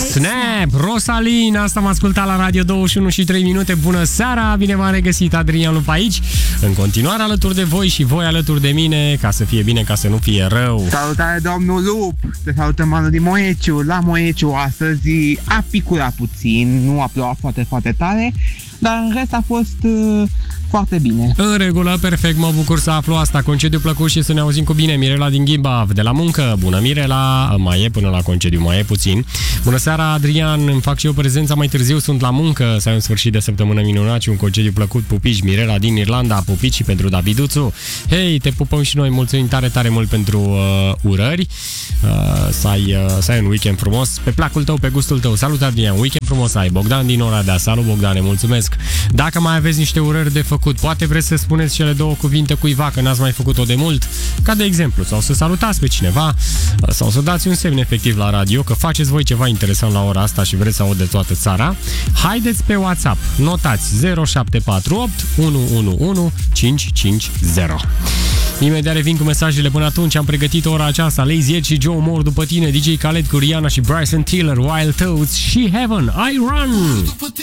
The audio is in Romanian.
Snap, Rosalin, asta am ascultat la Radio 21 și 3 minute. Bună seara, bine v-am regăsit, Adrian Lup aici. În continuare alături de voi și voi alături de mine, ca să fie bine, ca să nu fie rău. Salutare, domnul Lup! Te salutăm Manu din Moieciu. La Moieciu astăzi a picurat puțin, nu a plouat foarte, foarte tare, dar în rest a fost foarte bine. În regulă, perfect, mă bucur să aflu asta. Concediu plăcut și să ne auzim cu bine. Mirela din Gimbav, de la muncă. Bună, Mirela. Mai e până la concediu, mai e puțin. Bună seara, Adrian. Îmi fac și eu prezența mai târziu, sunt la muncă. Să ai un sfârșit de săptămână minunat și un concediu plăcut. Pupici, Mirela din Irlanda. Pupici și pentru Daviduțu. Hei, te pupăm și noi. Mulțumim tare, tare mult pentru urări. Să ai un weekend frumos. Pe placul tău, pe gustul tău. Salut, Adrian. Weekend frumos ai. Bogdan din Oradea. Salut, Bogdane. Mulțumesc. Dacă mai aveți niște urări de făcut, poate vreți să spuneți cele două cuvinte cuiva că n-ați mai făcut-o de mult, ca de exemplu, sau să salutați pe cineva, sau să dați un semn efectiv la radio că faceți voi ceva interesant la ora asta și vreți să aud de toată țara, haideți pe WhatsApp, notați 0748 111 550. Imediat revin cu mesajele. Până atunci am pregătit ora aceasta: Lazy Ed și Joe Moore, după tine DJ Khaled cu Rihanna și Bryson Tiller, Wild Toads și Heaven I Run.